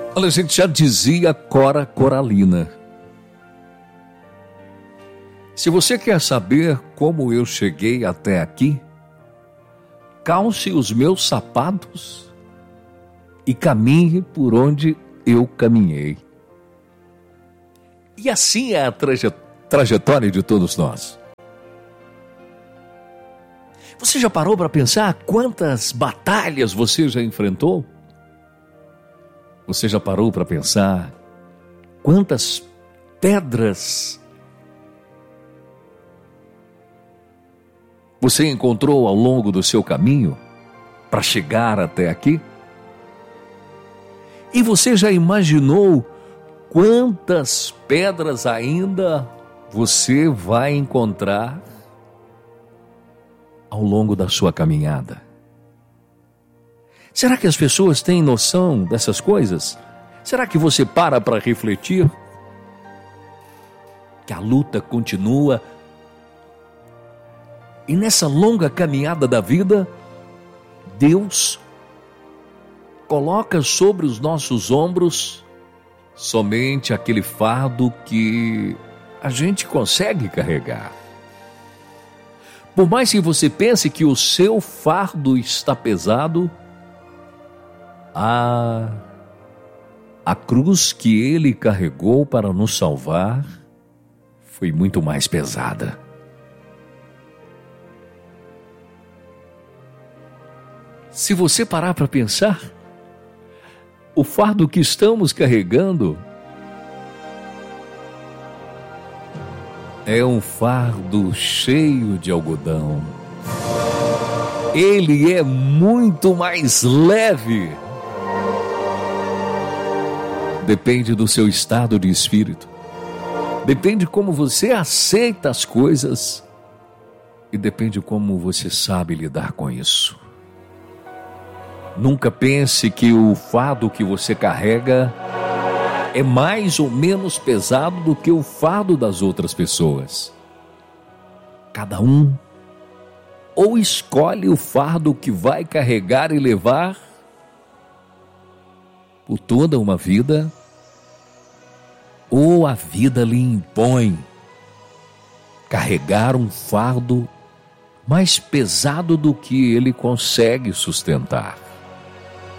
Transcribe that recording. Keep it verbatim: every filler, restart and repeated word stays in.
Olha, a gente já dizia Cora Coralina. Se você quer saber como eu cheguei até aqui, calce os meus sapatos e caminhe por onde eu caminhei. E assim é a traje- trajetória de todos nós. Você já parou para pensar quantas batalhas você já enfrentou? Você já parou para pensar quantas pedras você encontrou ao longo do seu caminho para chegar até aqui? E você já imaginou quantas pedras ainda você vai encontrar ao longo da sua caminhada? Será que as pessoas têm noção dessas coisas? Será que você para para refletir? Que a luta continua. E nessa longa caminhada da vida, Deus coloca sobre os nossos ombros somente aquele fardo que a gente consegue carregar. Por mais que você pense que o seu fardo está pesado, a, a cruz que ele carregou para nos salvar foi muito mais pesada. Se você parar para pensar, o fardo que estamos carregando é um fardo cheio de algodão. Ele é muito mais leve. Depende do seu estado de espírito. Depende como você aceita as coisas. E depende como você sabe lidar com isso. Nunca pense que o fardo que você carrega é mais ou menos pesado do que o fardo das outras pessoas. Cada um ou escolhe o fardo que vai carregar e levar por toda uma vida, ou a vida lhe impõe carregar um fardo mais pesado do que ele consegue sustentar.